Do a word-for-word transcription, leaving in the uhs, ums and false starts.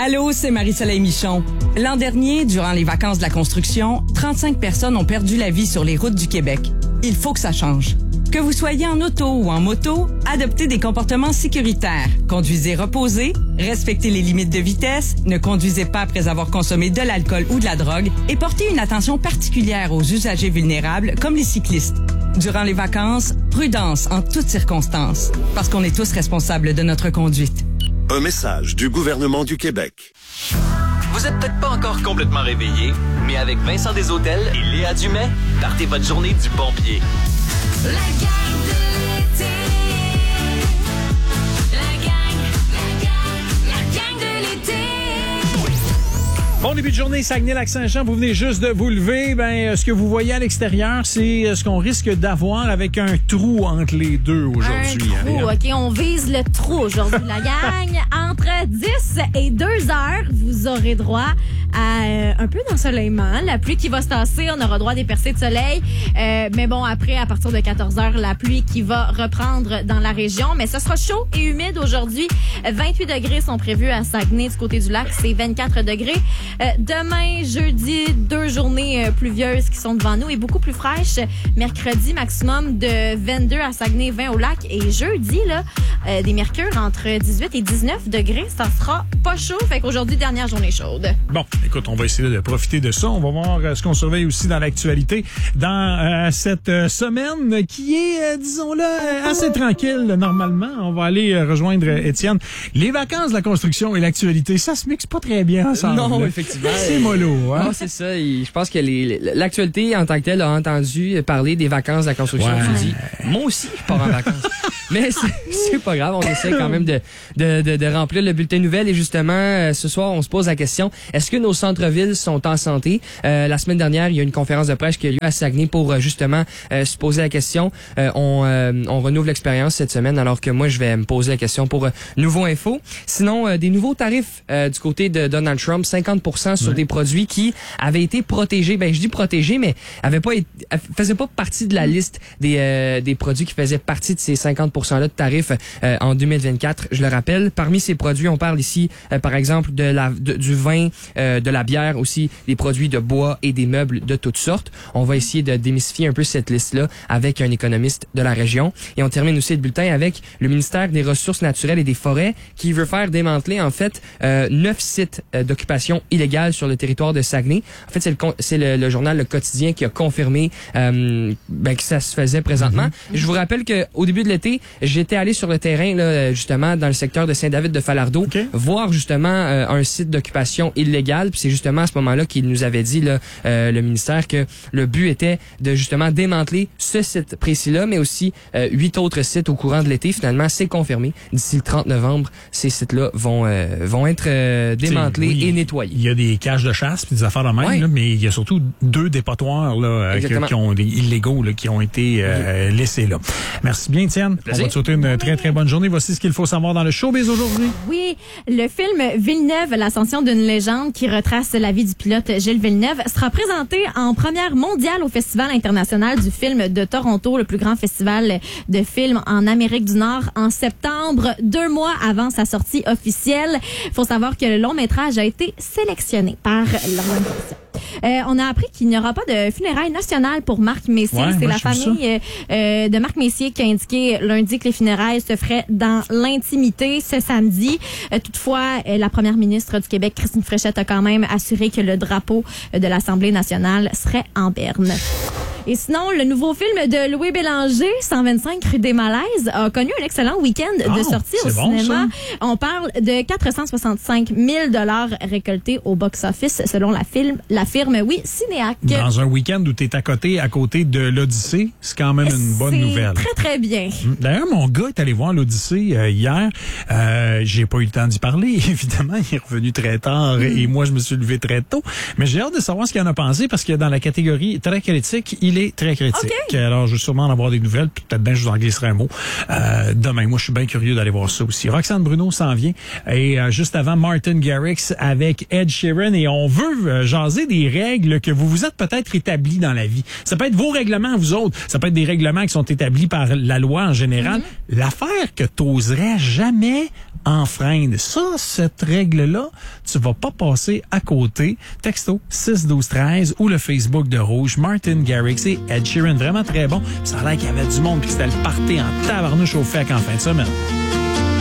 Allô, c'est Marie-Soleil Michon. L'an dernier, durant les vacances de la construction, trente-cinq personnes ont perdu la vie sur les routes du Québec. Il faut que ça change. Que vous soyez en auto ou en moto, adoptez des comportements sécuritaires. Conduisez reposé, respectez les limites de vitesse, ne conduisez pas après avoir consommé de l'alcool ou de la drogue et portez une attention particulière aux usagers vulnérables comme les cyclistes. Durant les vacances, prudence en toutes circonstances, parce qu'on est tous responsables de notre conduite. Un message du gouvernement du Québec. Vous êtes peut-être pas encore complètement réveillé, mais avec Vincent Desautels et Léa Dumais, partez votre journée du bon pied. La gang de l'été. La gang, la gang, la gang de l'été. Bon début de journée, Saguenay-Lac-Saint-Jean. Vous venez juste de vous lever. Ben, ce que vous voyez à l'extérieur, c'est ce qu'on risque d'avoir avec un trou entre les deux aujourd'hui. Un trou, OK. On vise le trou aujourd'hui, la gang. Entre dix et deux heures, vous aurez droit à euh, un peu d'ensoleillement. La pluie qui va se tasser, on aura droit à des percées de soleil. Euh, mais bon, après, à partir de quatorze heures, la pluie qui va reprendre dans la région. Mais ce sera chaud et humide aujourd'hui. vingt-huit degrés sont prévus à Saguenay du côté du lac. C'est vingt-quatre degrés. Euh, demain, jeudi, deux journées euh, pluvieuses qui sont devant nous et beaucoup plus fraîches. Mercredi, maximum de vingt-deux à Saguenay, vingt au lac. Et jeudi, là, euh, des mercures entre dix-huit et dix-neuf degrés. Ça sera pas chaud. Fait qu'aujourd'hui, dernière journée chaude. Bon, écoute, on va essayer de profiter de ça. On va voir euh, ce qu'on surveille aussi dans l'actualité dans euh, cette euh, semaine qui est, euh, disons-le, euh, assez tranquille normalement. On va aller euh, rejoindre euh, Étienne. Les vacances, la construction et l'actualité, ça se mixe pas très bien ensemble. Non, là. effectivement. C'est mollo, hein? Non, c'est ça. Et je pense que les, l'actualité en tant que telle a entendu parler des vacances de la construction. Ouais. Je me dis, moi aussi, je pars en vacances. Mais c'est, c'est pas grave. On essaie quand même de, de, de, de remplir le bulletin nouvelle. Et justement, euh, ce soir, on se pose la question, est-ce que nos centres-villes sont en santé? Euh, la semaine dernière, il y a une conférence de presse qui a lieu à Saguenay pour euh, justement euh, se poser la question. Euh, on, euh, on renouvelle l'expérience cette semaine, alors que moi, je vais me poser la question pour euh, Nouveau Info. Sinon, euh, des nouveaux tarifs euh, du côté de Donald Trump, cinquante pour cent sur ouais. des produits qui avaient été protégés. Ben, je dis protégés, mais avaient pas été, faisaient pas partie de la liste des, euh, des produits qui faisaient partie de ces cinquante pour cent là de tarifs euh, en deux mille vingt-quatre. Je le rappelle, parmi ces produits, on parle ici, euh, par exemple, de la, de, du vin, euh, de la bière, aussi des produits de bois et des meubles de toutes sortes. On va essayer de démystifier un peu cette liste-là avec un économiste de la région. Et on termine aussi le bulletin avec le ministère des Ressources naturelles et des Forêts qui veut faire démanteler, en fait, euh, neuf sites euh, d'occupation illégale sur le territoire de Saguenay. En fait, c'est le, c'est le, le journal Le Quotidien qui a confirmé euh, ben, que ça se faisait présentement. Mm-hmm. Je vous rappelle qu'au début de l'été, j'étais allé sur le terrain, là, justement, dans le secteur de Saint-David-de-Falardeau, okay. voir justement euh, un site d'occupation illégale. Puis c'est justement à ce moment-là qu'il nous avait dit, là, euh, le ministère, que le but était de justement démanteler ce site précis-là, mais aussi euh, huit autres sites au courant de l'été. Finalement, c'est confirmé. D'ici le trente novembre, ces sites-là vont euh, vont être euh, démantelés oui, et nettoyés. Il y a des cages de chasse puis des affaires de même, ouais. là, mais il y a surtout deux dépotoirs là, qui, qui ont des illégaux là, qui ont été euh, oui. laissés là. Merci bien, Étienne. On va te souhaiter une très, très bonne journée. Voici ce qu'il faut savoir dans le showbiz aujourd'hui. Oui, le film Villeneuve, l'ascension d'une légende qui retrace la vie du pilote Gilles Villeneuve sera présenté en première mondiale au Festival international du film de Toronto, le plus grand festival de films en Amérique du Nord, en septembre, deux mois avant sa sortie officielle. Il faut savoir que le long métrage a été sélectionné par l'organisation. Euh, on a appris qu'il n'y aura pas de funérailles nationales pour Marc Messier. Ouais, c'est la famille euh, de Marc Messier qui a indiqué lundi que les funérailles se feraient dans l'intimité ce samedi. Euh, toutefois, euh, la première ministre du Québec, Christine Fréchette, a quand même assuré que le drapeau de l'Assemblée nationale serait en berne. Et sinon, le nouveau film de Louis Bélanger, cent vingt-cinq rue des Malaises, a connu un excellent week-end oh, de sortie au bon, cinéma. Ça. On parle de quatre cent soixante-cinq mille dollars récoltés au box-office selon la, film, la firme, oui, Cinéac. Dans un week-end où tu es à côté, à côté de l'Odyssée, c'est quand même une bonne c'est nouvelle. Très, très bien. D'ailleurs, mon gars est allé voir l'Odyssée euh, hier. Euh, j'ai pas eu le temps d'y parler, évidemment. Il est revenu très tard mm. et moi, je me suis levé très tôt. Mais j'ai hâte de savoir ce qu'il en a pensé parce que dans la catégorie très critique, il il est très critique. Okay. Alors, je vais sûrement en avoir des nouvelles, puis peut-être bien je vous en glisserai un mot euh, demain. Moi, je suis bien curieux d'aller voir ça aussi. Roxane Bruno s'en vient. Et euh, juste avant, Martin Garrix avec Ed Sheeran. Et on veut euh, jaser des règles que vous vous êtes peut-être établis dans la vie. Ça peut être vos règlements, vous autres. Ça peut être des règlements qui sont établis par la loi en général. Mm-hmm. L'affaire que t'oserais jamais enfreindre. Ça, cette règle-là, tu vas pas passer à côté. Texto six douze treize ou le Facebook de Rouge, Martin Garrix et Ed Sheeran. Vraiment très bon. Ça a l'air qu'il y avait du monde puis que c'était le party en tabarnouche au fec en fin de semaine.